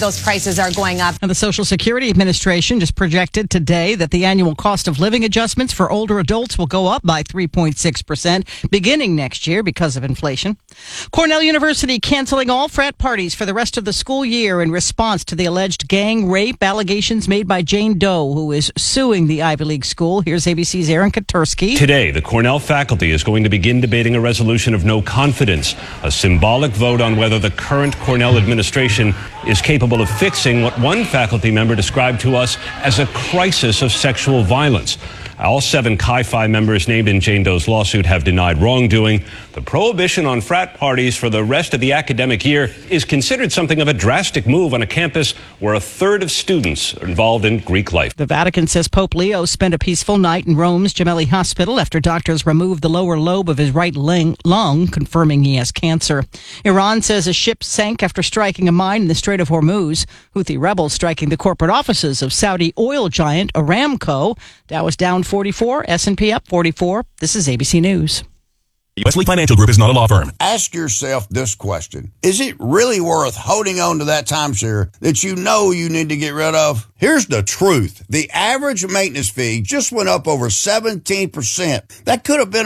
Those prices are going up. And the Social Security Administration just projected today that the annual cost of living adjustments for older adults will go up by 3.6% beginning next year because of inflation. Cornell University canceling all frat parties for the rest of the school year in response to the alleged gang rape allegations made by Jane Doe, who is suing the Ivy League school. Here's ABC's Aaron Katursky. Today, the Cornell faculty is going to begin debating a resolution of no confidence, a symbolic vote on whether the current Cornell administration is capable of fixing what one faculty member described to us as a crisis of sexual violence. All 7 Chi Phi members named in Jane Doe's lawsuit have denied wrongdoing. The prohibition on frat parties for the rest of the academic year is considered something of a drastic move on a campus where a third of students are involved in Greek life. The Vatican says Pope Leo spent a peaceful night in Rome's Gemelli Hospital after doctors removed the lower lobe of his right lung, confirming he has cancer. Iran says a ship sank after striking a mine in the Strait of Hormuz. Houthi rebels striking the corporate offices of Saudi oil giant Aramco. Dow was down 44, S&P up 44. This is ABC News. Wesley Financial Group is not a law firm. Ask yourself this question. Is it really worth holding on to that timeshare that you know you need to get rid of? Here's the truth. The average maintenance fee just went up over 17%. That could have been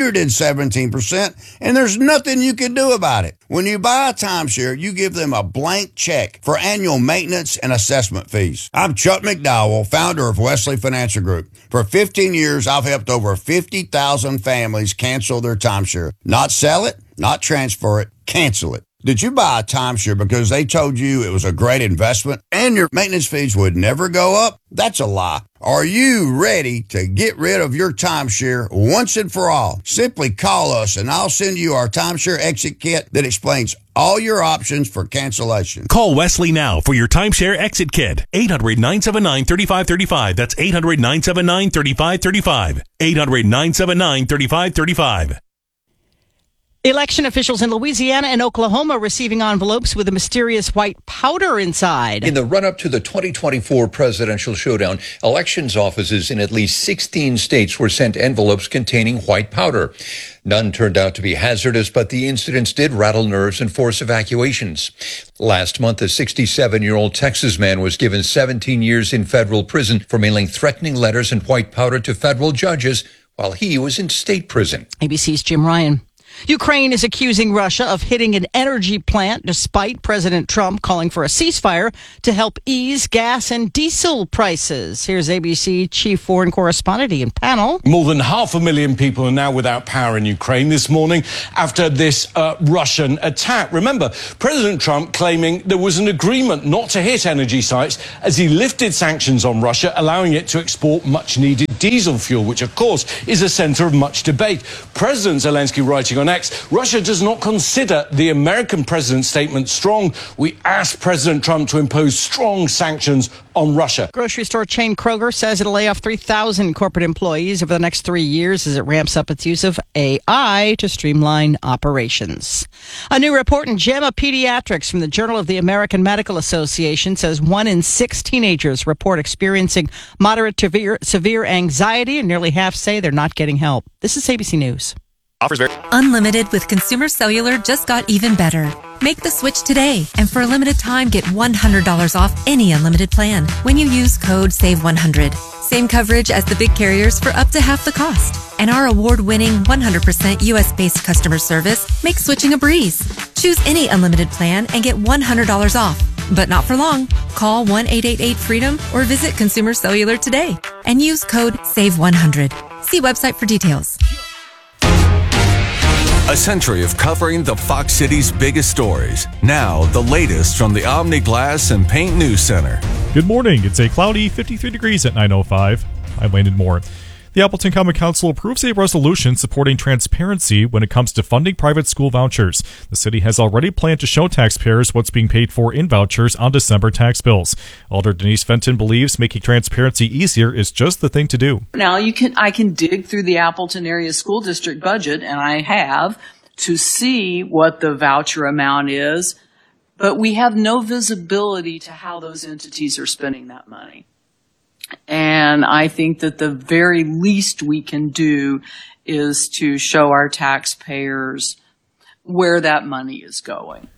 117%, and there's nothing you can do about it. When you buy a timeshare, you give them a blank check for annual maintenance and assessment fees. I'm Chuck McDowell, founder of Wesley Financial Group. For 15 years, I've helped over 50,000 families cancel their timeshare. Not sell it, not transfer it, cancel it. Did you buy a timeshare because they told you it was a great investment and your maintenance fees would never go up? That's a lie. Are you ready to get rid of your timeshare once and for all? Simply call us and I'll send you our timeshare exit kit that explains all your options for cancellation. Call Wesley now for your timeshare exit kit. 800-979-3535. That's 800-979-3535. 800-979-3535. Election officials in Louisiana and Oklahoma receiving envelopes with a mysterious white powder inside. In the run-up to the 2024 presidential showdown, elections offices in at least 16 states were sent envelopes containing white powder. None turned out to be hazardous, but the incidents did rattle nerves and force evacuations. Last month, a 67-year-old Texas man was given 17 years in federal prison for mailing threatening letters and white powder to federal judges while he was in state prison. ABC's Jim Ryan. Ukraine is accusing Russia of hitting an energy plant despite President Trump calling for a ceasefire to help ease gas and diesel prices. Here's ABC Chief Foreign Correspondent Ian Pannell. More than 500,000 people are now without power in Ukraine this morning after this Russian attack. Remember, President Trump claiming there was an agreement not to hit energy sites as he lifted sanctions on Russia, allowing it to export much-needed diesel fuel, which, of course, is a center of much debate. President Zelensky writing on X, Russia does not consider the American president's statement strong. We ask President Trump to impose strong sanctions on Russia. Grocery store chain Kroger says it'll lay off 3,000 corporate employees over the next 3 years as it ramps up its use of AI to streamline operations. A new report in JAMA Pediatrics from the Journal of the American Medical Association says 1 in 6 teenagers report experiencing moderate to severe anxiety, and nearly half say they're not getting help. This is ABC News. Unlimited with Consumer Cellular just got even better. Make the switch today, and for a limited time, get $100 off any unlimited plan when you use code SAVE100. Same coverage as the big carriers for up to half the cost. And our award-winning 100% U.S.-based customer service makes switching a breeze. Choose any unlimited plan and get $100 off. But not for long. Call 1-888-FREEDOM or visit Consumer Cellular today and use code SAVE100. See website for details. A century of covering the Fox City's biggest stories. Now, the latest from the Omni Glass and Paint News Center. Good morning. It's a cloudy 53 degrees at 9:05. I'm Landon Moore. The Appleton Common Council approves a resolution supporting transparency when it comes to funding private school vouchers. The city has already planned to show taxpayers what's being paid for in vouchers on December tax bills. Alder Denise Fenton believes making transparency easier is just the thing to do. Now, I can dig through the Appleton Area School District budget, and I have, to see what the voucher amount is, but we have no visibility to how those entities are spending that money. And I think that the very least we can do is to show our taxpayers where that money is going.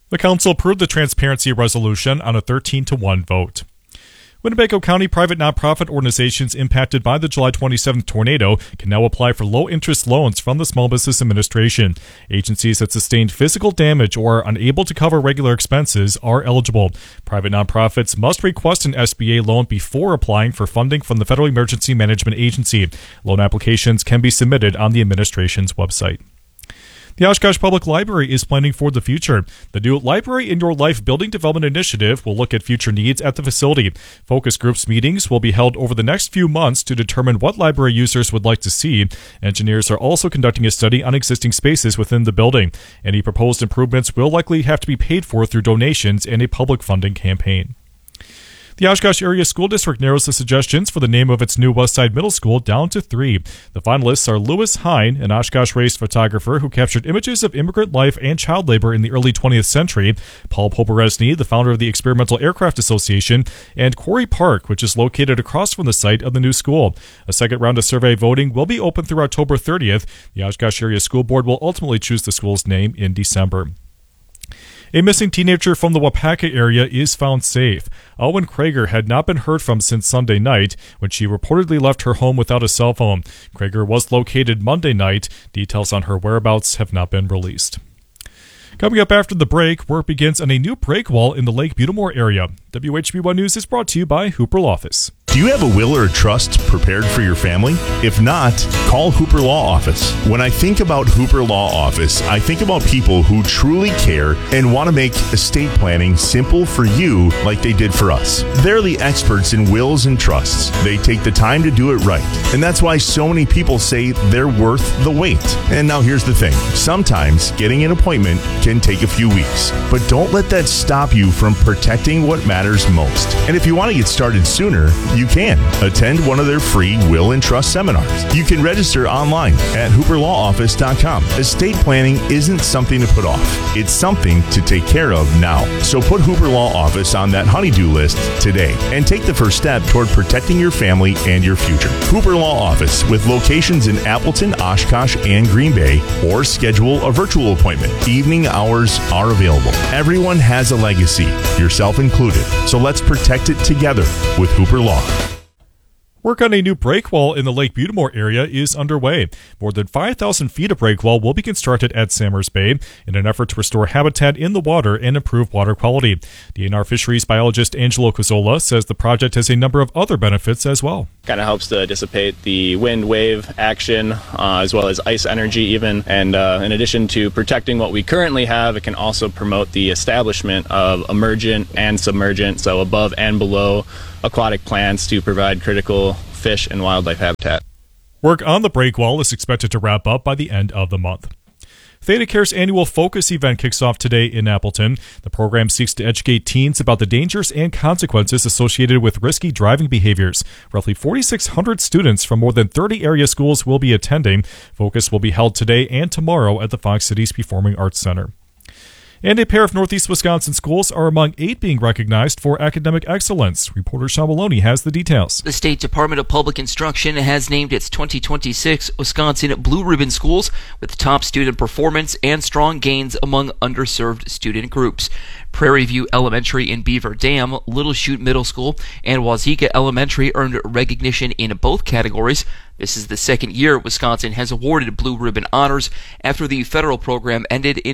The council approved the transparency resolution on a 13-1 vote. Winnebago County private nonprofit organizations impacted by the July 27th tornado can now apply for low-interest loans from the Small Business Administration. Agencies that sustained physical damage or are unable to cover regular expenses are eligible. Private nonprofits must request an SBA loan before applying for funding from the Federal Emergency Management Agency. Loan applications can be submitted on the administration's website. The Oshkosh Public Library is planning for the future. The new Library in Your Life Building Development Initiative will look at future needs at the facility. Focus groups meetings will be held over the next few months to determine what library users would like to see. Engineers are also conducting a study on existing spaces within the building. Any proposed improvements will likely have to be paid for through donations and a public funding campaign. The Oshkosh Area School District narrows the suggestions for the name of its new Westside Middle School down to 3. The finalists are Lewis Hine, an Oshkosh-raised photographer who captured images of immigrant life and child labor in the early 20th century, Paul Poporesny, the founder of the Experimental Aircraft Association, and Quarry Park, which is located across from the site of the new school. A second round of survey voting will be open through October 30th. The Oshkosh Area School Board will ultimately choose the school's name in December. A missing teenager from the Wapaka area is found safe. Owen Krager had not been heard from since Sunday night, when she reportedly left her home without a cell phone. Krager was located Monday night. Details on her whereabouts have not been released. Coming up after the break, work begins on a new break wall in the Lake Butymoor area. WHB1 News is brought to you by Hooper Law Office. Do you have a will or trust prepared for your family? If not, call Hooper Law Office. When I think about Hooper Law Office, I think about people who truly care and want to make estate planning simple for you like they did for us. They're the experts in wills and trusts. They take the time to do it right. And that's why so many people say they're worth the wait. And now here's the thing. Sometimes getting an appointment can take a few weeks. But don't let that stop you from protecting what matters most. And if you want to get started sooner, you can attend one of their free will and trust seminars. You can register online at hooperlawoffice.com. Estate planning isn't something to put off. It's something to take care of now. So put Hooper Law Office on that honey-do list today and take the first step toward protecting your family and your future. Hooper Law Office, with locations in Appleton, Oshkosh, and Green Bay, or schedule a virtual appointment. Evening hours are available. Everyone has a legacy, yourself included. So let's protect it together with Hooper Law. Work on a new break wall in the Lake Butymoor area is underway. More than 5,000 feet of break wall will be constructed at Sammers Bay in an effort to restore habitat in the water and improve water quality. DNR fisheries biologist Angelo Cazzola says the project has a number of other benefits as well. Kind of helps to dissipate the wind wave action as well as ice energy even. And in addition to protecting what we currently have, it can also promote the establishment of emergent and submergent, so above and below aquatic plants to provide critical fish and wildlife habitat. Work on the break wall is expected to wrap up by the end of the month. ThedaCare's annual Focus event kicks off today in Appleton. The program seeks to educate teens about the dangers and consequences associated with risky driving behaviors. Roughly 4,600 students from more than 30 area schools will be attending. Focus will be held today and tomorrow at the Fox Cities Performing Arts Center. And a pair of Northeast Wisconsin schools are among 8 being recognized for academic excellence. Reporter Sean Maloney has the details. The State Department of Public Instruction has named its 2026 Wisconsin Blue Ribbon schools with top student performance and strong gains among underserved student groups. Prairie View Elementary in Beaver Dam, Little Chute Middle School, and Wazeeka Elementary earned recognition in both categories. This is the second year Wisconsin has awarded Blue Ribbon honors after the federal program ended in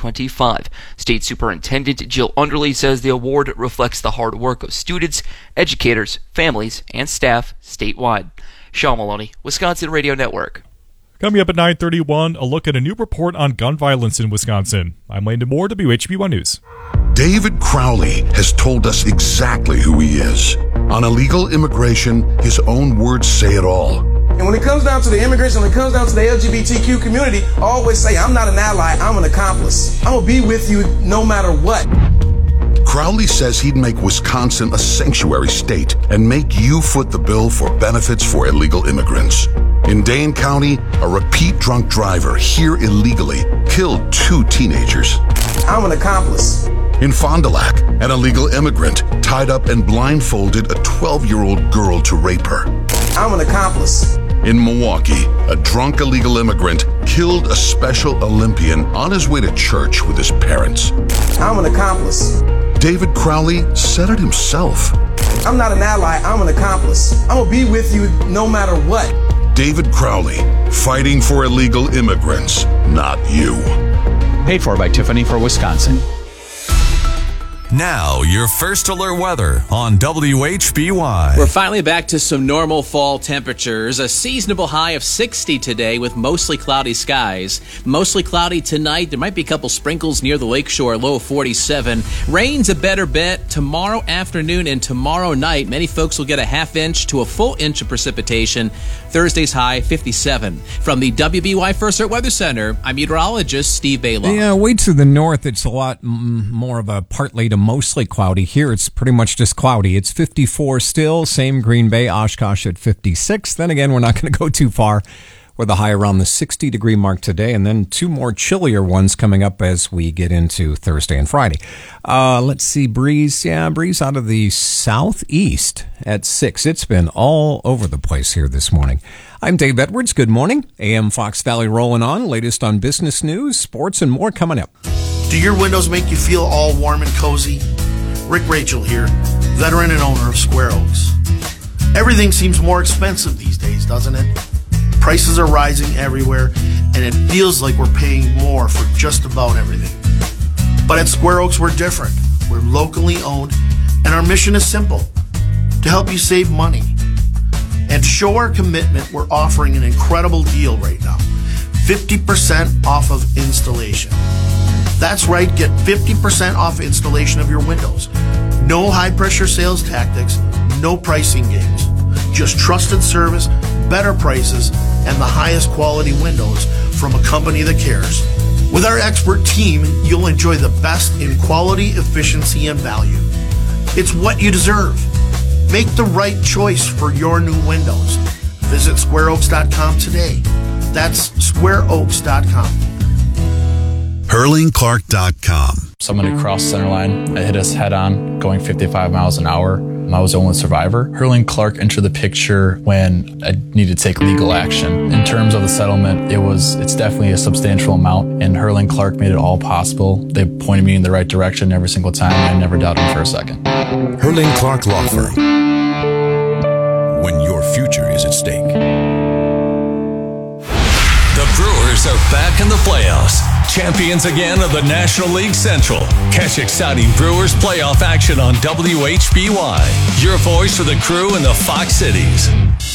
2025. State Superintendent Jill Underly says the award reflects the hard work of students, educators, families, and staff statewide. Sean Maloney, Wisconsin Radio Network. Coming up at 9:31, a look at a new report on gun violence in Wisconsin. I'm Landon Moore, WHB1 News. David Crowley has told us exactly who he is. On illegal immigration, his own words say it all. And when it comes down to the immigrants, when it comes down to the LGBTQ community, I always say, I'm not an ally, I'm an accomplice. I'm going to be with you no matter what. Crowley says he'd make Wisconsin a sanctuary state and make you foot the bill for benefits for illegal immigrants. In Dane County, a repeat drunk driver here illegally killed 2 teenagers. I'm an accomplice. In Fond du Lac, an illegal immigrant tied up and blindfolded a 12-year-old girl to rape her. I'm an accomplice. In Milwaukee, a drunk illegal immigrant killed a Special Olympian on his way to church with his parents. I'm an accomplice. David Crowley said it himself. I'm not an ally, I'm an accomplice. I'm gonna be with you no matter what. David Crowley, fighting for illegal immigrants, not you. Paid for by Tiffany for Wisconsin. Now, your first alert weather on WHBY. We're finally back to some normal fall temperatures. A seasonable high of 60 today with mostly cloudy skies. Mostly cloudy tonight. There might be a couple sprinkles near the lakeshore, low of 47. Rain's a better bet tomorrow afternoon and tomorrow night. Many folks will get a half inch to a full inch of precipitation. Thursday's high, 57. From the WBY First Alert Weather Center, I'm meteorologist Steve Baylock. Yeah, way to the north, it's a lot more of a partly to mostly cloudy. Here, it's pretty much just cloudy. It's 54 still. Same Green Bay, Oshkosh at 56. Then again, we're not going to go too far. With a high around the 60-degree mark today, and then two more chillier ones coming up as we get into Thursday and Friday. Let's see, breeze. Yeah, breeze out of the southeast at 6. It's been all over the place here this morning. I'm Dave Edwards. Good morning. AM Fox Valley rolling on. Latest on business news, sports, and more coming up. Do your windows make you feel all warm and cozy? Rick Rachel here, veteran and owner of Square Oaks. Everything seems more expensive these days, doesn't it? Prices are rising everywhere, and it feels like we're paying more for just about everything. But at Square Oaks, we're different. We're locally owned, and our mission is simple: to help you save money. And to show our commitment, we're offering an incredible deal right now. 50% off of installation. That's right, get 50% off installation of your windows. No high-pressure sales tactics, no pricing games. Just trusted service, better prices, and the highest quality windows from a company that cares. With our expert team, you'll enjoy the best in quality, efficiency, and value. It's what you deserve. Make the right choice for your new windows. Visit squareoaks.com today. That's squareoaks.com. HurlingClark.com. Someone had crossed center line. It hit us head on, going 55 miles an hour. I was the only survivor. Hurling Clark entered the picture when I needed to take legal action. In terms of the settlement, it's definitely a substantial amount, and Hurling Clark made it all possible. They pointed me in the right direction every single time, and I never doubted them for a second. Hurling Clark Law Firm. When your future is at stake. The Brewers are back in the playoffs. Champions again of the National League Central. Catch exciting Brewers playoff action on WHBY. Your voice for the crew in the Fox Cities.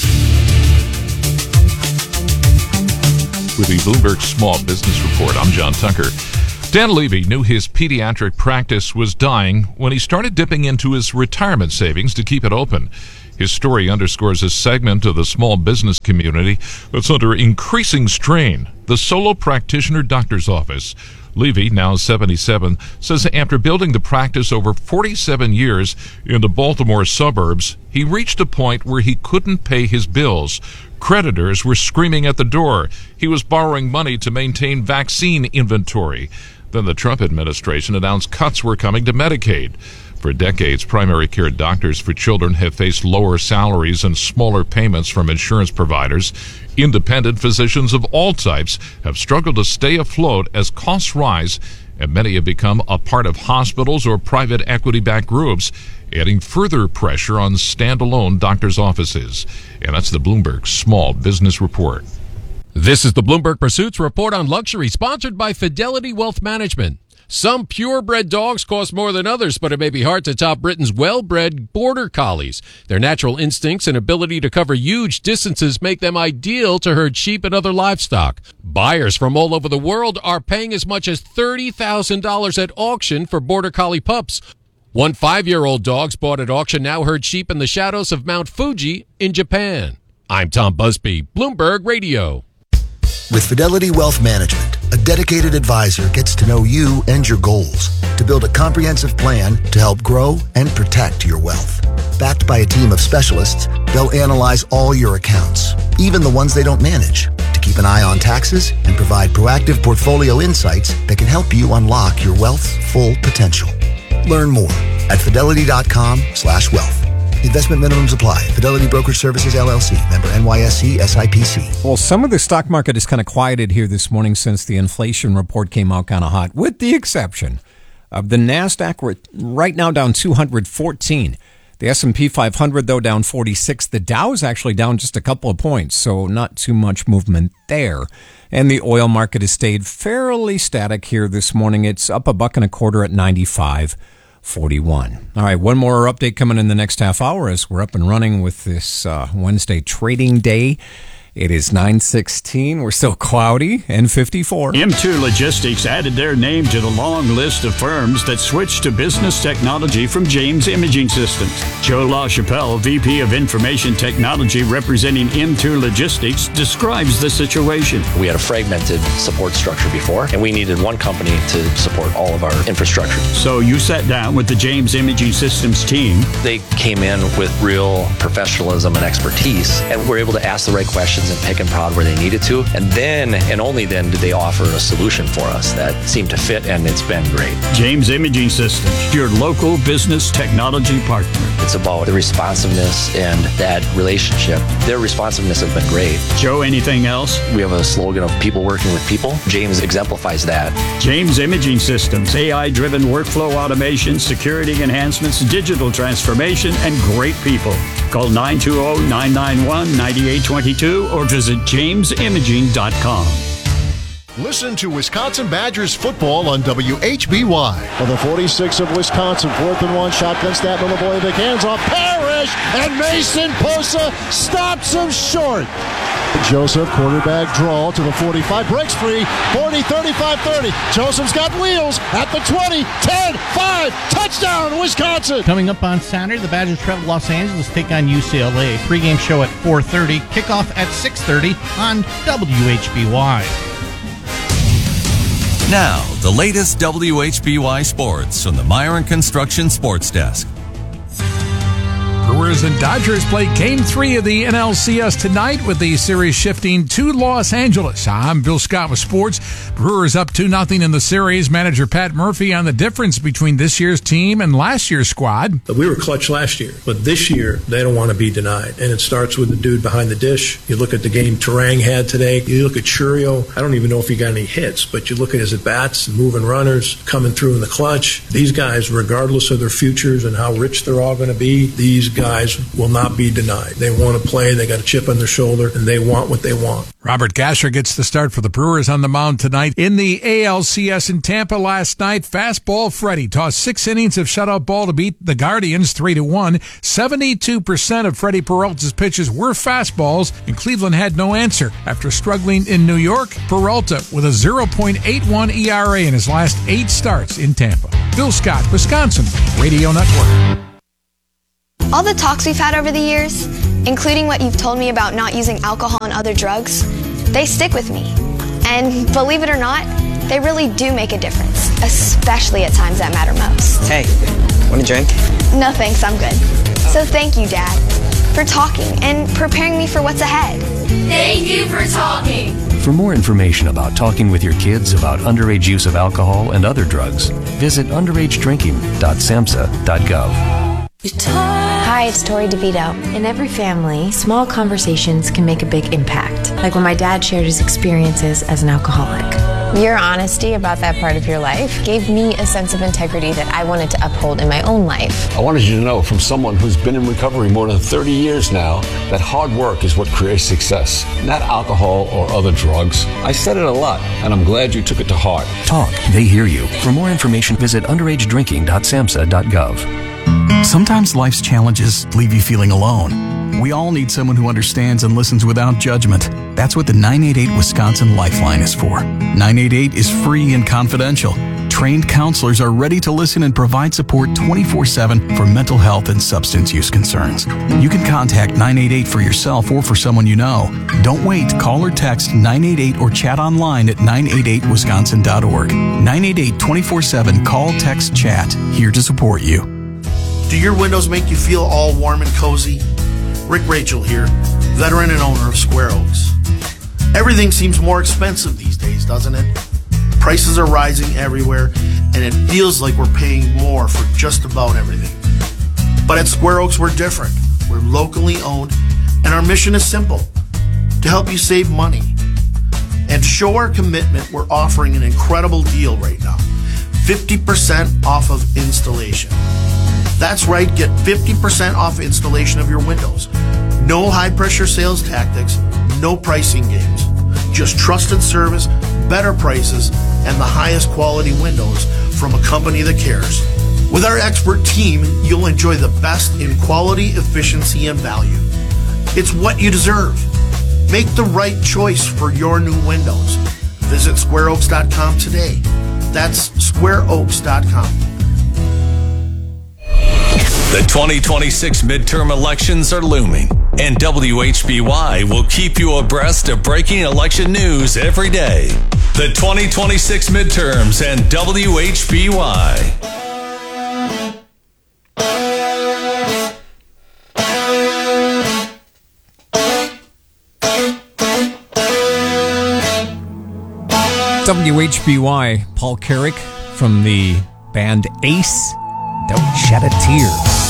With the Bloomberg Small Business Report, I'm John Tucker. Dan Levy knew his pediatric practice was dying when he started dipping into his retirement savings to keep it open. His story underscores a segment of the small business community that's under increasing strain: the solo practitioner doctor's office. Levy, now 77, says after building the practice over 47 years in the Baltimore suburbs, he reached a point where he couldn't pay his bills. Creditors were screaming at the door. He was borrowing money to maintain vaccine inventory. Then the Trump administration announced cuts were coming to Medicaid. For decades, primary care doctors for children have faced lower salaries and smaller payments from insurance providers. Independent physicians of all types have struggled to stay afloat as costs rise, and many have become a part of hospitals or private equity-backed groups, adding further pressure on standalone doctors' offices. And that's the Bloomberg Small Business Report. This is the Bloomberg Pursuits Report on Luxury, sponsored by Fidelity Wealth Management. Some purebred dogs cost more than others, but it may be hard to top Britain's well-bred Border Collies. Their natural instincts and ability to cover huge distances make them ideal to herd sheep and other livestock. Buyers from all over the world are paying as much as $30,000 at auction for Border Collie pups. One 5-year-old dog's bought at auction now herd sheep in the shadows of Mount Fuji in Japan. I'm Tom Busby, Bloomberg Radio. With Fidelity Wealth Management, a dedicated advisor gets to know you and your goals to build a comprehensive plan to help grow and protect your wealth. Backed by a team of specialists, they'll analyze all your accounts, even the ones they don't manage, to keep an eye on taxes and provide proactive portfolio insights that can help you unlock your wealth's full potential. Learn more at fidelity.com/wealth. Investment minimums apply. Fidelity Brokerage Services, LLC. Member NYSE, SIPC. Well, some of the stock market is kind of quieted here this morning since the inflation report came out kind of hot, with the exception of the NASDAQ. We're right now down 214. The S&P 500, though, down 46. The Dow is actually down just a couple of points, so not too much movement there. And the oil market has stayed fairly static here this morning. It's up $1.25 at 95.41. All right, one more update coming in the next half hour as we're up and running with this Wednesday trading day. It is 9:16. We're still cloudy and 54. M2 Logistics added their name to the long list of firms that switched to business technology from James Imaging Systems. Joe LaChapelle, VP of Information Technology representing M2 Logistics, describes the situation. We had a fragmented support structure before, and we needed one company to support all of our infrastructure. So you sat down with the James Imaging Systems team. They came in with real professionalism and expertise, and were able to ask the right questions and pick and prod where they needed to. And then, and only then, did they offer a solution for us that seemed to fit, and it's been great. James Imaging Systems, your local business technology partner. It's about the responsiveness and that relationship. Their responsiveness has been great. Joe, anything else? We have a slogan of people working with people. James exemplifies that. James Imaging Systems, AI-driven workflow automation, security enhancements, digital transformation, and great people. Call 920-991-9822 or visit jamesimaging.com. Listen to Wisconsin Badgers football on WHBY. On the 46 of Wisconsin, 4th and 1, shotgun snap on the boy, big hands off Parrish, and Mason Posa stops him short. Joseph, quarterback draw to the 45, breaks free, 40, 35, 30. Joseph's got wheels at the 20, 10, 5, touchdown, Wisconsin. Coming up on Saturday, the Badgers travel to Los Angeles, take on UCLA. Pre-game show at 4:30, kickoff at 6:30 on WHBY. Now, the latest WHBY sports from the Myron Construction Sports Desk. Brewers and Dodgers play Game 3 of the NLCS tonight with the series shifting to Los Angeles. I'm Bill Scott with sports. Brewers up 2-0 in the series. Manager Pat Murphy on the difference between this year's team and last year's squad. We were clutch last year, but this year they don't want to be denied. And it starts with the dude behind the dish. You look at the game Terang had today. You look at Churio. I don't even know if he got any hits, but you look at his at-bats, moving runners, coming through in the clutch. These guys, regardless of their futures and how rich they're all going to be, these guys will not be denied. They want to play, they got a chip on their shoulder, and they want what they want. Robert Gasher gets the start for the Brewers on the mound tonight. In the ALCS in Tampa last night, fastball Freddie tossed 6 innings of shutout ball to beat the Guardians 3-1. 72% of Freddie Peralta's pitches were fastballs, and Cleveland had no answer. After struggling in New York, Peralta with a 0.81 ERA in his last 8 starts in Tampa. Bill Scott, Wisconsin Radio Network. All the talks we've had over the years, including what you've told me about not using alcohol and other drugs, they stick with me. And believe it or not, they really do make a difference, especially at times that matter most. Hey, want a drink? No thanks, I'm good. So thank you, Dad, for talking and preparing me for what's ahead. Thank you for talking. For more information about talking with your kids about underage use of alcohol and other drugs, visit underagedrinking.samhsa.gov. Hi, it's Tori DeVito. In every family, small conversations can make a big impact. Like when my dad shared his experiences as an alcoholic. Your honesty about that part of your life gave me a sense of integrity that I wanted to uphold in my own life. I wanted you to know from someone who's been in recovery more than 30 years now that hard work is what creates success, not alcohol or other drugs. I said it a lot, and I'm glad you took it to heart. Talk. They hear you. For more information, visit underagedrinking.samhsa.gov. Sometimes life's challenges leave you feeling alone. We all need someone who understands and listens without judgment. That's what the 988 Wisconsin Lifeline is for. 988 is free and confidential. Trained counselors are ready to listen and provide support 24/7 for mental health and substance use concerns. You can contact 988 for yourself or for someone you know. Don't wait. Call or text 988 or chat online at 988wisconsin.org. 988 24/7 call, text, chat. Here to support you. Do your windows make you feel all warm and cozy? Rick Rachel here, veteran and owner of Square Oaks. Everything seems more expensive these days, doesn't it? Prices are rising everywhere, and it feels like we're paying more for just about everything. But at Square Oaks, we're different. We're locally owned, and our mission is simple: to help you save money. And to show our commitment, we're offering an incredible deal right now. 50% off of installation. That's right, get 50% off installation of your windows. No high-pressure sales tactics, no pricing games. Just trusted service, better prices, and the highest quality windows from a company that cares. With our expert team, you'll enjoy the best in quality, efficiency, and value. It's what you deserve. Make the right choice for your new windows. Visit squareoaks.com today. That's squareoaks.com. The 2026 midterm elections are looming, and WHBY will keep you abreast of breaking election news every day. The 2026 midterms and WHBY. WHBY, Paul Carrick from the band Ace. Don't shed a tear.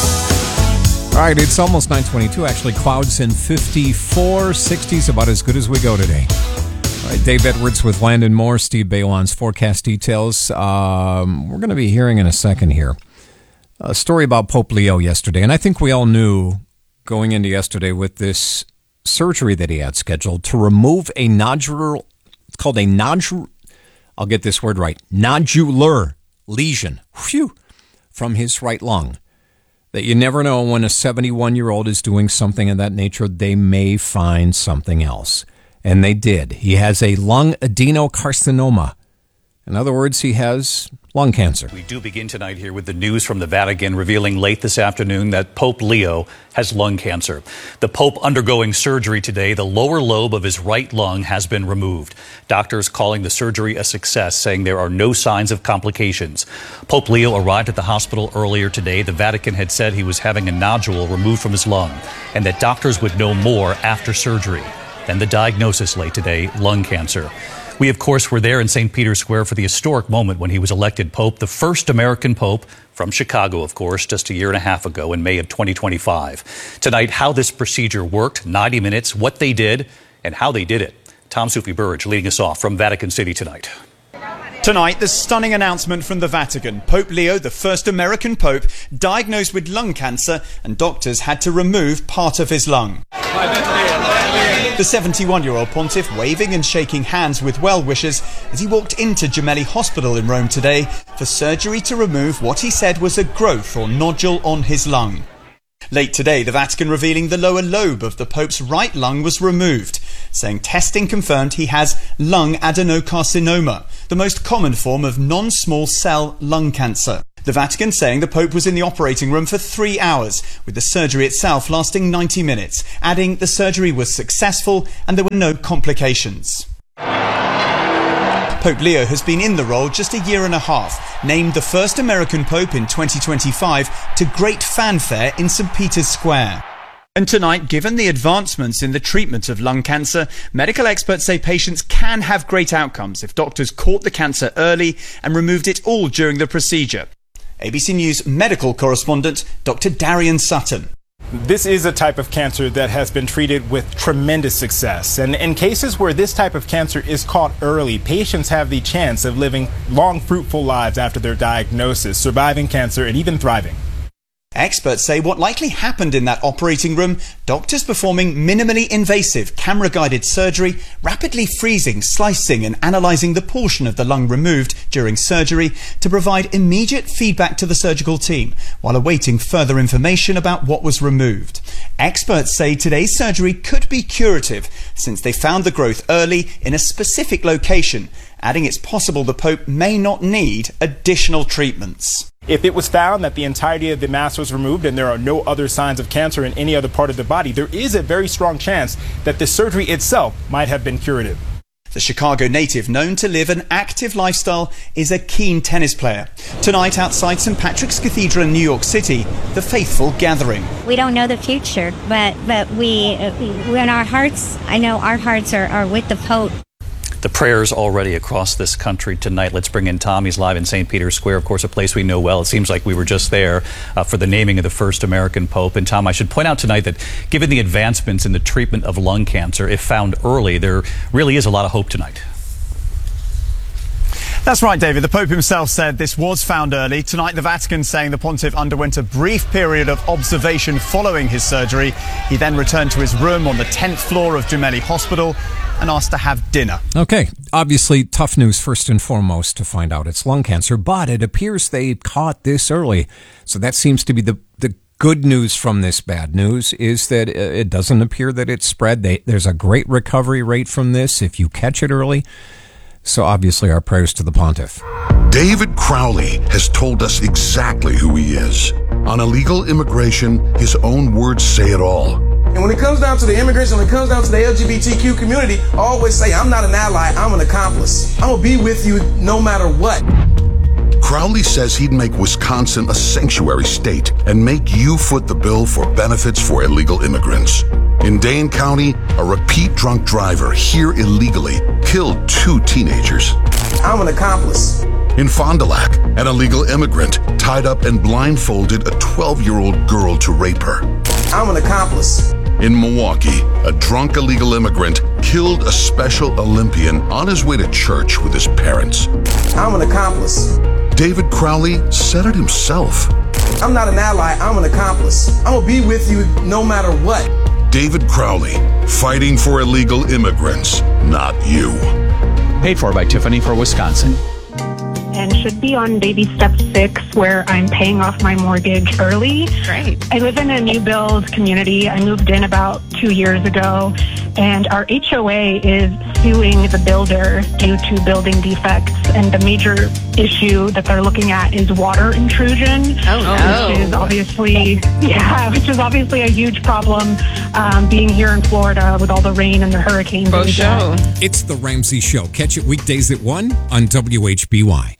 All right, it's almost 9:22. Actually, clouds in 54, 60s, about as good as we go today. All right, Dave Edwards with Landon Moore, Steve Balon's forecast details. We're going to be hearing in a second here a story about Pope Leo yesterday, and I think we all knew going into yesterday with this surgery that he had scheduled to remove a nodular. It's called a nodular. I'll get this word right. Nodular lesion. Phew. From his right lung. That you never know when a 71-year-old is doing something of that nature, they may find something else. And they did. He has a lung adenocarcinoma. In other words, he has lung cancer. We do begin tonight here with the news from the Vatican revealing late this afternoon that Pope Leo has lung cancer. The Pope undergoing surgery today, the lower lobe of his right lung has been removed. Doctors calling the surgery a success, saying there are no signs of complications. Pope Leo arrived at the hospital earlier today. The Vatican had said he was having a nodule removed from his lung and that doctors would know more after surgery. Then the diagnosis late today, lung cancer. We, of course, were there in St. Peter's Square for the historic moment when he was elected Pope, the first American Pope from Chicago, of course, just a year and a half ago in May of 2025. Tonight, how this procedure worked, 90 minutes, what they did, and how they did it. Tom Soufi-Burridge leading us off from Vatican City tonight. Tonight, the stunning announcement from the Vatican. Pope Leo, the first American Pope, diagnosed with lung cancer, and doctors had to remove part of his lung. The 71-year-old pontiff waving and shaking hands with well-wishers as he walked into Gemelli Hospital in Rome today for surgery to remove what he said was a growth or nodule on his lung. Late today, the Vatican revealing the lower lobe of the Pope's right lung was removed, saying testing confirmed he has lung adenocarcinoma, the most common form of non-small cell lung cancer. The Vatican saying the Pope was in the operating room for 3 hours, with the surgery itself lasting 90 minutes, adding the surgery was successful and there were no complications. Pope Leo has been in the role just a year and a half, named the first American Pope in 2025 to great fanfare in St. Peter's Square. And tonight, given the advancements in the treatment of lung cancer, medical experts say patients can have great outcomes if doctors caught the cancer early and removed it all during the procedure. ABC News medical correspondent Dr. Darian Sutton. This is a type of cancer that has been treated with tremendous success. And in cases where this type of cancer is caught early, patients have the chance of living long, fruitful lives after their diagnosis, surviving cancer and even thriving. Experts say what likely happened in that operating room, doctors performing minimally invasive camera-guided surgery, rapidly freezing, slicing and analysing the portion of the lung removed during surgery to provide immediate feedback to the surgical team while awaiting further information about what was removed. Experts say today's surgery could be curative since they found the growth early in a specific location, adding it's possible the Pope may not need additional treatments. If it was found that the entirety of the mass was removed and there are no other signs of cancer in any other part of the body, there is a very strong chance that the surgery itself might have been curative. The Chicago native, known to live an active lifestyle, is a keen tennis player. Tonight, outside St. Patrick's Cathedral in New York City, the faithful gathering. We don't know the future, but we in our hearts, I know our hearts are with the Pope. The prayers already across this country tonight. Let's bring in Tom. He's live in St. Peter's Square, of course, a place we know well. It seems like we were just there for the naming of the first American Pope. And Tom, I should point out tonight that given the advancements in the treatment of lung cancer, if found early, there really is a lot of hope tonight. That's right, David. The Pope himself said this was found early. Tonight, the Vatican saying the pontiff underwent a brief period of observation following his surgery. He then returned to his room on the 10th floor of Gemelli Hospital and asked to have dinner. Okay, obviously tough news first and foremost to find out it's lung cancer, but it appears they caught this early. So that seems to be the good news from this bad news is that it doesn't appear that it's spread. There's a great recovery rate from this if you catch it early. So obviously our prayers to the pontiff. David Crowley has told us exactly who he is. On illegal immigration, his own words say it all. And when it comes down to the immigrants, when it comes down to the LGBTQ community, I always say, I'm not an ally, I'm an accomplice. I'm going to be with you no matter what. Crowley says he'd make Wisconsin a sanctuary state and make you foot the bill for benefits for illegal immigrants. In Dane County, a repeat drunk driver here illegally killed 2 teenagers. I'm an accomplice. In Fond du Lac, an illegal immigrant tied up and blindfolded a 12-year-old girl to rape her. I'm an accomplice. In Milwaukee, a drunk illegal immigrant killed a Special Olympian on his way to church with his parents. I'm an accomplice. David Crowley said it himself. I'm not an ally, I'm an accomplice. I'm going to be with you no matter what. David Crowley, fighting for illegal immigrants, not you. Paid for by Tiffany for Wisconsin. And should be on baby step 6, where I'm paying off my mortgage early. Great. I live in a new build community. I moved in about 2 years ago, and our HOA is suing the builder due to building defects. And the major issue that they're looking at is water intrusion, which is obviously, a huge problem. Being here in Florida with all the rain and the hurricanes. It's the Ramsey Show. Catch it weekdays at 1 on WHBY.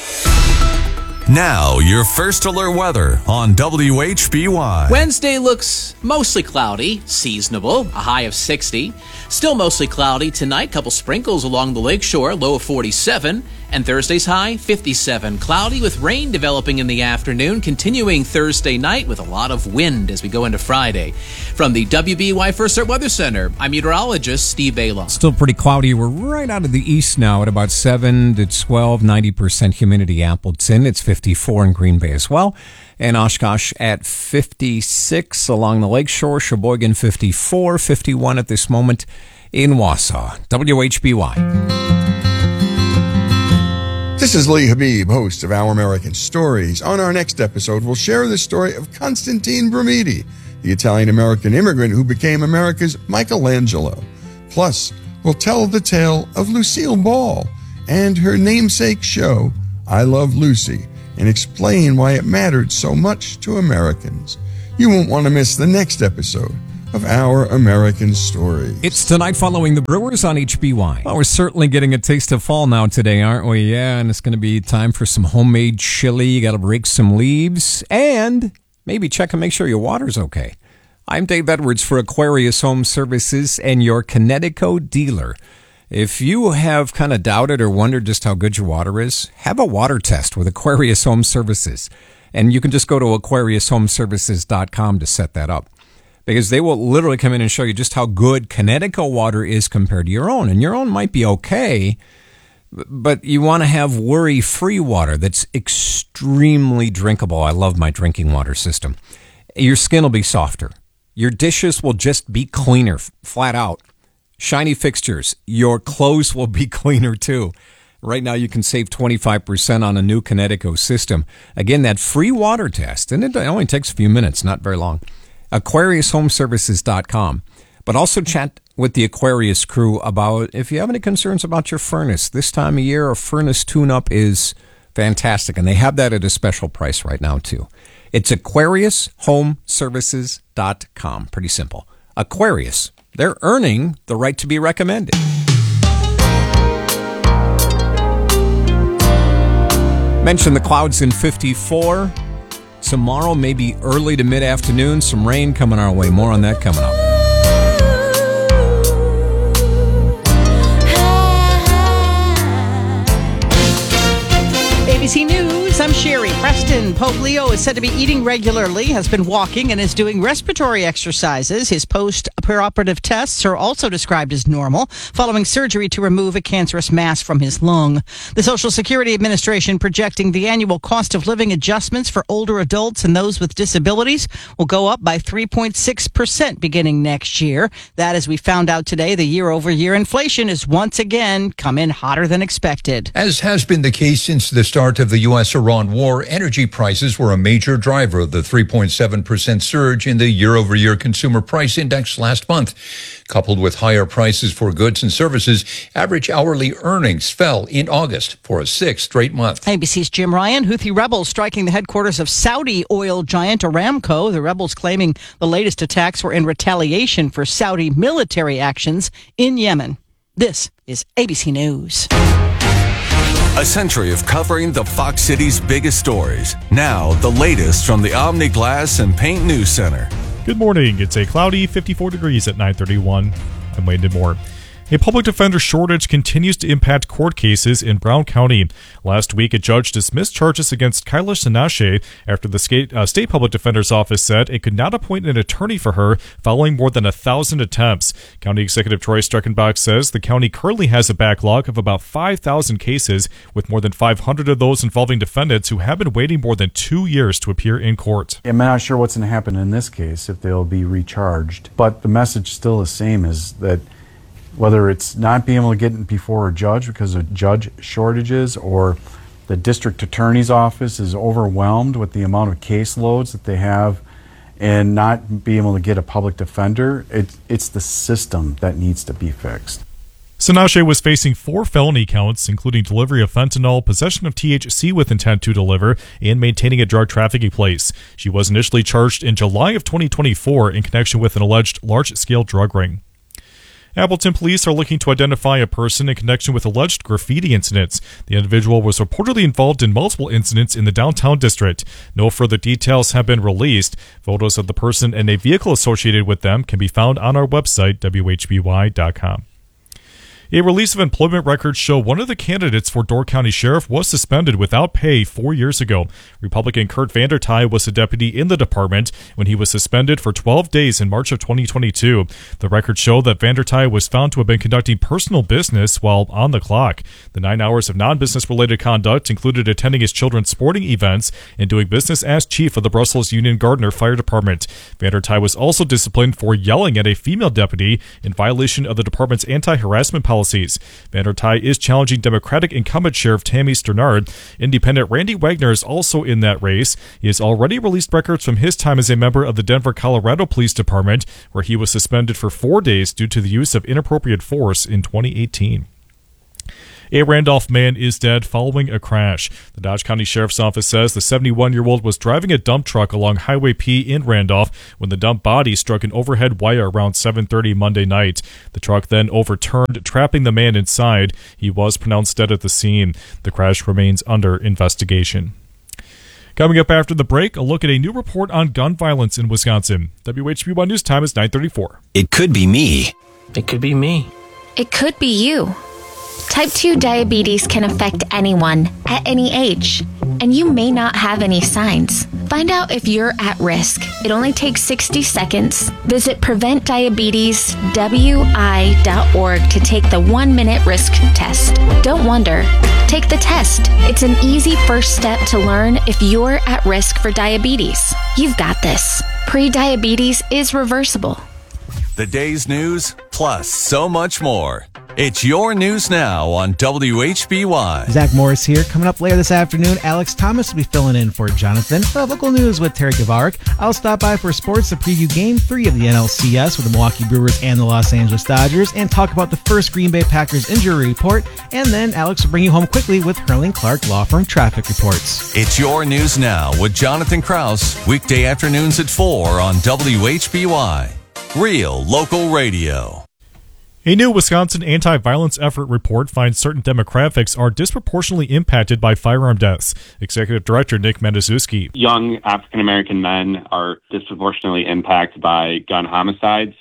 Now, your first alert weather on WHBY. Wednesday looks mostly cloudy, seasonable, a high of 60. Still mostly cloudy tonight, couple sprinkles along the lakeshore, low of 47. And Thursday's high, 57. Cloudy with rain developing in the afternoon, continuing Thursday night with a lot of wind as we go into Friday. From the WBY First Alert Weather Center, I'm meteorologist Steve Bailon. Still pretty cloudy. We're right out of the east now at about 7 to 12, 90% humidity. Appleton, it's 54 in Green Bay as well. And Oshkosh at 56 along the lakeshore. Sheboygan 54, 51 at this moment in Wausau. WHBY. This is Lee Habib, host of Our American Stories. On our next episode, we'll share the story of Constantine Brumidi, the Italian-American immigrant who became America's Michelangelo. Plus, we'll tell the tale of Lucille Ball and her namesake show, I Love Lucy, and explain why it mattered so much to Americans. You won't want to miss the next episode of Our American Stories. It's tonight following the Brewers on HBY. Well, we're certainly getting a taste of fall now today, aren't we? Yeah, and it's going to be time for some homemade chili. You got to rake some leaves and maybe check and make sure your water's okay. I'm Dave Edwards for Aquarius Home Services and your Connecticut dealer. If you have kind of doubted or wondered just how good your water is, have a water test with Aquarius Home Services. And you can just go to aquariushomeservices.com to set that up. Because they will literally come in and show you just how good Connecticut water is compared to your own. And your own might be okay, but you want to have worry-free water that's extremely drinkable. I love my drinking water system. Your skin will be softer. Your dishes will just be cleaner, flat out. Shiny fixtures. Your clothes will be cleaner too. Right now you can save 25% on a new Connecticut system. Again, that free water test, and it only takes a few minutes, not very long. AquariusHomeservices.com. But also chat with the Aquarius crew about if you have any concerns about your furnace. This time of year, a furnace tune-up is fantastic, and they have that at a special price right now, too. It's AquariusHomeservices.com. Pretty simple. Aquarius, they're earning the right to be recommended. Mentioned the clouds in 54. Tomorrow, maybe early to mid-afternoon, some rain coming our way. More on that coming up. ABC News, I'm Sherry Preston. Pope Leo is said to be eating regularly, has been walking, and is doing respiratory exercises. His post-operative tests are also described as normal, following surgery to remove a cancerous mass from his lung. The Social Security Administration projecting the annual cost of living adjustments for older adults and those with disabilities will go up by 3.6% beginning next year. That, as we found out today, the year-over-year inflation is once again come in hotter than expected. As has been the case since the start of the U.S.-Iran war, energy prices were a major driver of the 3.7% surge in the year-over-year consumer price index last month. Coupled with higher prices for goods and services, average hourly earnings fell in August for a sixth straight month. ABC's Jim Ryan. Houthi rebels striking the headquarters of Saudi oil giant Aramco. The rebels claiming the latest attacks were in retaliation for Saudi military actions in Yemen. This is ABC News. A century of covering the Fox City's biggest stories. Now, the latest from the Omni Glass and Paint News Center. Good morning. It's a cloudy 54 degrees at 9:31. I'm Wayne Moore. A public defender shortage continues to impact court cases in Brown County. Last week, a judge dismissed charges against Kyla Sinashe after the state public defender's office said it could not appoint an attorney for her following more than 1,000 attempts. County Executive Troy Streckenbach says the county currently has a backlog of about 5,000 cases, with more than 500 of those involving defendants who have been waiting more than 2 years to appear in court. I'm not sure what's going to happen in this case, if they'll be recharged, but the message still the same, is that whether it's not being able to get before a judge because of judge shortages, or the district attorney's office is overwhelmed with the amount of caseloads that they have and not being able to get a public defender, it's the system that needs to be fixed. Sinashe was facing 4 felony counts, including delivery of fentanyl, possession of THC with intent to deliver, and maintaining a drug trafficking place. She was initially charged in July of 2024 in connection with an alleged large-scale drug ring. Appleton police are looking to identify a person in connection with alleged graffiti incidents. The individual was reportedly involved in multiple incidents in the downtown district. No further details have been released. Photos of the person and a vehicle associated with them can be found on our website, WHBY.com. A release of employment records show one of the candidates for Door County Sheriff was suspended without pay 4 years ago. Republican Kurt Vandertye was a deputy in the department when he was suspended for 12 days in March of 2022. The records show that Vandertye was found to have been conducting personal business while on the clock. The 9 hours of non-business related conduct included attending his children's sporting events and doing business as chief of the Brussels Union Gardner Fire Department. Vandertye was also disciplined for yelling at a female deputy in violation of the department's anti-harassment policies. Vandertye is challenging Democratic incumbent Sheriff Tammy Sternard. Independent Randy Wagner is also in that race. He has already released records from his time as a member of the Denver, Colorado Police Department, where he was suspended for 4 days due to the use of inappropriate force in 2018. A Randolph man is dead following a crash. The Dodge County Sheriff's Office says the 71-year-old was driving a dump truck along Highway P in Randolph when the dump body struck an overhead wire around 7:30 Monday night. The truck then overturned, trapping the man inside. He was pronounced dead at the scene. The crash remains under investigation. Coming up after the break, a look at a new report on gun violence in Wisconsin. WHB1 News Time is 9:34. It could be me. It could be me. It could be you. Type 2 diabetes can affect anyone at any age, and you may not have any signs. Find out if you're at risk. It only takes 60 seconds. Visit PreventDiabetesWI.org to take the 1-minute risk test. Don't wonder. Take the test. It's an easy first step to learn if you're at risk for diabetes. You've got this. Pre-diabetes is reversible. The day's news, plus so much more. It's your news now on WHBY. Zach Morris here. Coming up later this afternoon, Alex Thomas will be filling in for Jonathan. Local news with Terry Kavarik. I'll stop by for sports to preview Game 3 of the NLCS with the Milwaukee Brewers and the Los Angeles Dodgers and talk about the first Green Bay Packers injury report. And then Alex will bring you home quickly with Hurling Clark Law Firm traffic reports. It's your news now with Jonathan Krause. Weekday afternoons at 4 on WHBY. Real local radio. A new Wisconsin anti-violence effort report finds certain demographics are disproportionately impacted by firearm deaths. Executive Director Nick Mendezuski. Young African-American men are disproportionately impacted by gun homicides.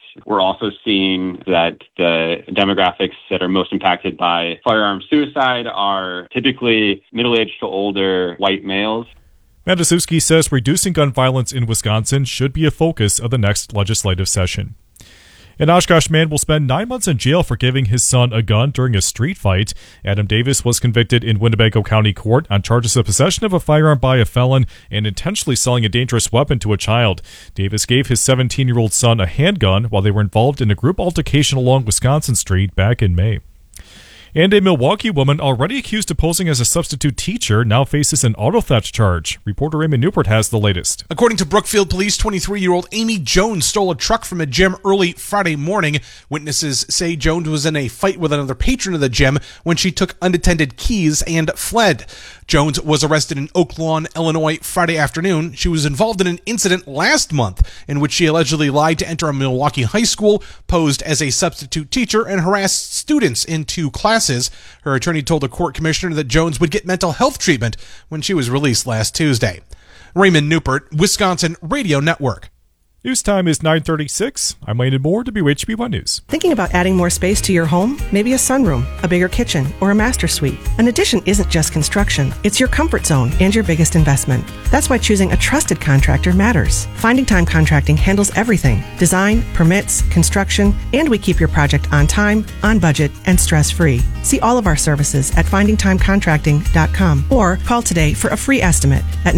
We're also seeing that the demographics that are most impacted by firearm suicide are typically middle-aged to older white males. Matuszewski says reducing gun violence in Wisconsin should be a focus of the next legislative session. An Oshkosh man will spend 9 months in jail for giving his son a gun during a street fight. Adam Davis was convicted in Winnebago County Court on charges of possession of a firearm by a felon and intentionally selling a dangerous weapon to a child. Davis gave his 17-year-old son a handgun while they were involved in a group altercation along Wisconsin Street back in May. And a Milwaukee woman already accused of posing as a substitute teacher now faces an auto theft charge. Reporter Raymond Newport has the latest. According to Brookfield Police, 23-year-old Amy Jones stole a truck from a gym early Friday morning. Witnesses say Jones was in a fight with another patron of the gym when she took unattended keys and fled. Jones was arrested in Oak Lawn, Illinois, Friday afternoon. She was involved in an incident last month in which she allegedly lied to enter a Milwaukee high school, posed as a substitute teacher, and harassed students in 2 classes. Her attorney told the court commissioner that Jones would get mental health treatment when she was released last Tuesday. Raymond Newport, Wisconsin Radio Network. News time is 9:36. I'm Landon Moore, WHB1 News. Thinking about adding more space to your home? Maybe a sunroom, a bigger kitchen, or a master suite. An addition isn't just construction. It's your comfort zone and your biggest investment. That's why choosing a trusted contractor matters. Finding Time Contracting handles everything. Design, permits, construction, and we keep your project on time, on budget, and stress-free. See all of our services at findingtimecontracting.com or call today for a free estimate at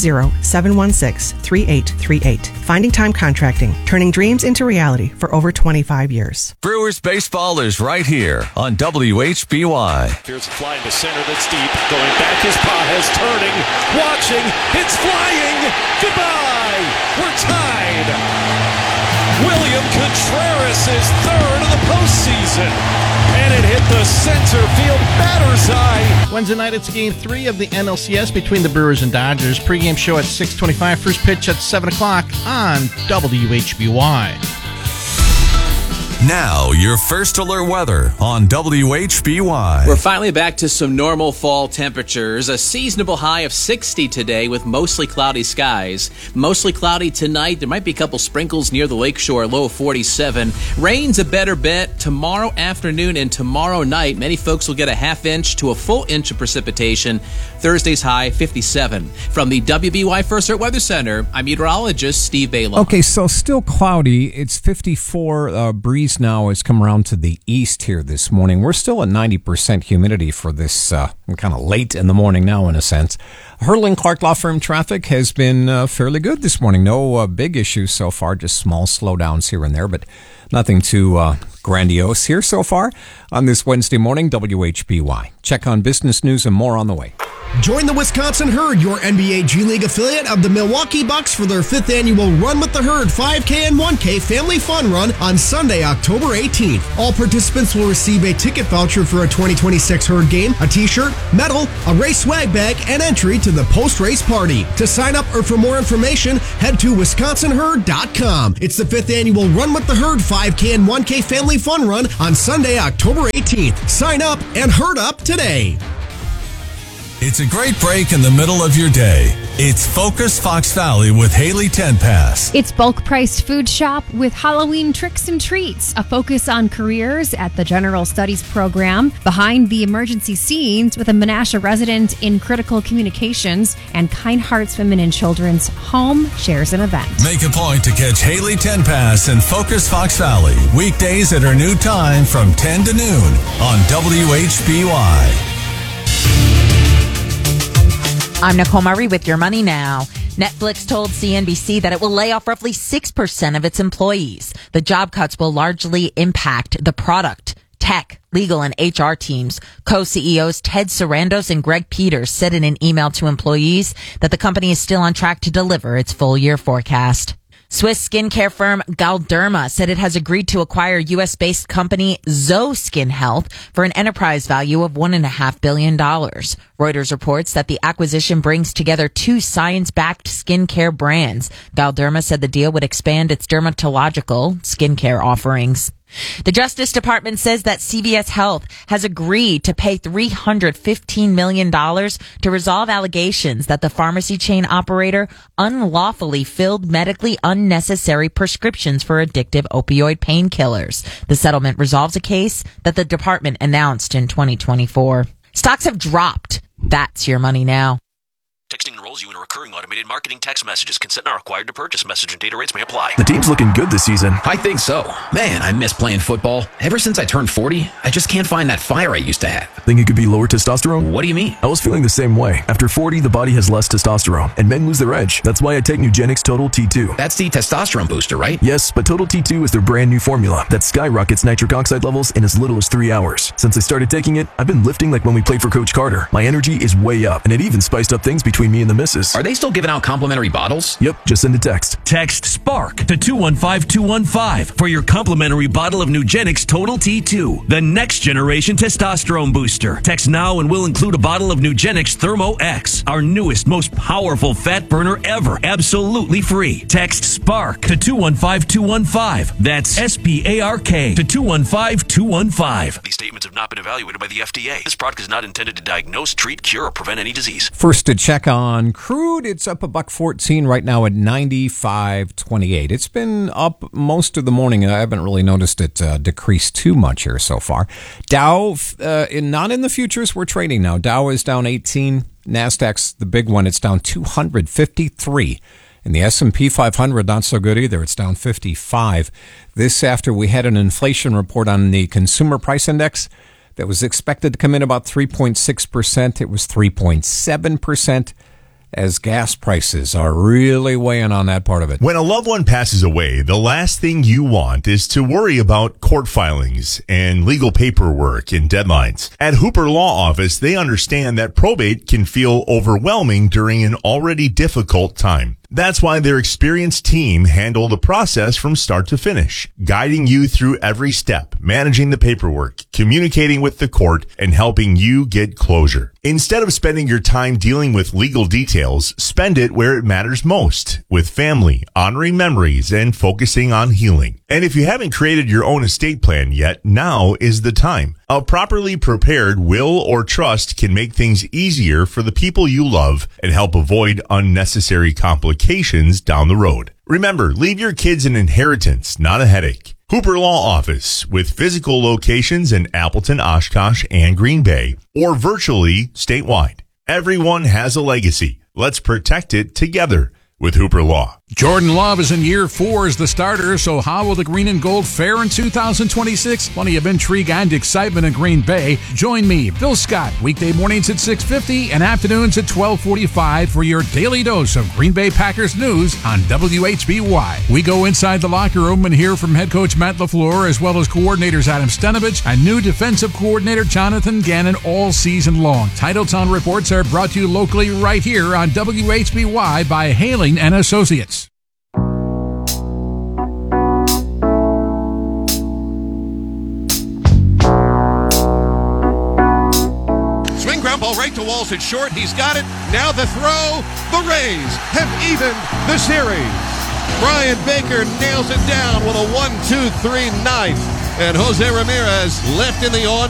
920-716-3838. Finding Time Contracting, turning dreams into reality for over 25 years. Brewers baseball is right here on WHBY. Here's a fly into center that's deep. Going back, his Pages turning, watching, it's flying. Goodbye. We're tied. William Contreras is third of the postseason. And it hit the center field batter's eye. Wednesday night, it's Game 3 of the NLCS between the Brewers and Dodgers. Pre-game show at 6:25. First pitch at 7 o'clock on WHBY. Now, your first alert weather on WHBY. We're finally back to some normal fall temperatures. A seasonable high of 60 today with mostly cloudy skies. Mostly cloudy tonight. There might be a couple sprinkles near the lakeshore, low of 47. Rain's a better bet tomorrow afternoon and tomorrow night. Many folks will get a half inch to a full inch of precipitation. Thursday's high, 57. From the WBY First Alert Weather Center, I'm meteorologist Steve Baylor. Okay, so still cloudy. It's 54. Breeze now has come around to the east here this morning. We're still at 90% humidity for this kind of late in the morning now, in a sense. Hurling Clark Law Firm traffic has been fairly good this morning. No big issues so far, just small slowdowns here and there, but nothing too grandiose here so far on this Wednesday morning. WHBY. Check on business news and more on the way. Join the Wisconsin Herd, your NBA G League affiliate of the Milwaukee Bucks, for their 5th annual Run with the Herd 5K and 1K Family Fun Run on Sunday, October 18th. All participants will receive a ticket voucher for a 2026 Herd game, a t-shirt, medal, a race swag bag, and entry to the post-race party. To sign up or for more information, head to WisconsinHerd.com. It's the 5th annual Run with the Herd 5K and 1K Family Fun Run on Sunday, October 18th. Sign up and herd up today. It's a great break in the middle of your day. It's Focus Fox Valley with Haley Tenpass. It's bulk-priced food shop with Halloween tricks and treats, a focus on careers at the General Studies program, behind the emergency scenes with a Menasha resident in critical communications, and Kind Hearts Women and Children's Home shares an event. Make a point to catch Haley Tenpass and Focus Fox Valley weekdays at her new time from 10 to noon on WHBY. I'm Nicole Murray with Your Money Now. Netflix told CNBC that it will lay off roughly 6% of its employees. The job cuts will largely impact the product, tech, legal, and HR teams. Co-CEOs Ted Sarandos and Greg Peters said in an email to employees that the company is still on track to deliver its full-year forecast. Swiss skincare firm Galderma said it has agreed to acquire U.S.-based company Zoe Skin Health for an enterprise value of $1.5 billion. Reuters reports that the acquisition brings together 2 science-backed skincare brands. Galderma said the deal would expand its dermatological skincare offerings. The Justice Department says that CVS Health has agreed to pay $315 million to resolve allegations that the pharmacy chain operator unlawfully filled medically unnecessary prescriptions for addictive opioid painkillers. The settlement resolves a case that the department announced in 2024. Stocks have dropped. That's your money now. Texting enrolls you in a recurring automated marketing text messages. Consent not required to purchase. Message and data rates may apply. The team's looking good this season. I think so. Man, I miss playing football. Ever since I turned 40, I just can't find that fire I used to have. Think it could be lower testosterone? What do you mean? I was feeling the same way. After 40, the body has less testosterone, and men lose their edge. That's why I take Nugenix Total T2. That's the testosterone booster, right? Yes, but Total T2 is their brand new formula that skyrockets nitric oxide levels in as little as 3 hours. Since I started taking it, I've been lifting like when we played for Coach Carter. My energy is way up, and it even spiced up things between me and the missus. Are they still giving out complimentary bottles? Yep, just send a text. Text SPARK to 215-215 for your complimentary bottle of Nugenix Total T2, the next generation testosterone booster. Text now and we'll include a bottle of Nugenix Thermo X, our newest, most powerful fat burner ever, absolutely free. Text SPARK to 215-215. That's SPARK to 215-215. These statements have not been evaluated by the FDA. This product is not intended to diagnose, treat, cure, or prevent any disease. First to check on crude, it's up $1.14 right now at 95.28. It's been up most of the morning. I haven't really noticed it decrease too much here so far. Dow, not in the futures, we're trading now. Dow is down 18. NASDAQ's the big one. It's down 253. And the S&P 500, not so good either. It's down 55. This after we had an inflation report on the consumer price index that was expected to come in about 3.6%. It was 3.7%. As gas prices are really weighing on that part of it. When a loved one passes away, the last thing you want is to worry about court filings and legal paperwork and deadlines. At Hooper Law Office, they understand that probate can feel overwhelming during an already difficult time. That's why their experienced team handle the process from start to finish, guiding you through every step, managing the paperwork, communicating with the court, and helping you get closure. Instead of spending your time dealing with legal details, spend it where it matters most, with family, honoring memories, and focusing on healing. And if you haven't created your own estate plan yet, now is the time. A properly prepared will or trust can make things easier for the people you love and help avoid unnecessary complications down the road. Remember, leave your kids an inheritance, not a headache. Hooper Law Office, with physical locations in Appleton, Oshkosh, and Green Bay, or virtually statewide. Everyone has a legacy. Let's protect it together with Hooper Law. Jordan Love is in year 4 as the starter, so how will the green and gold fare in 2026? Plenty of intrigue and excitement in Green Bay. Join me, Phil Scott, weekday mornings at 6:50 and afternoons at 12:45 for your daily dose of Green Bay Packers news on WHBY. We go inside the locker room and hear from head coach Matt LaFleur, as well as coordinators Adam Stenavich and new defensive coordinator Jonathan Gannon all season long. Titletown reports are brought to you locally right here on WHBY by Hailing and Associates. Ball right to Walls at short. He's got it. Now the throw. The Rays have evened the series. Brian Baker nails it down with a 1-2-3 knife. And Jose Ramirez left in the on.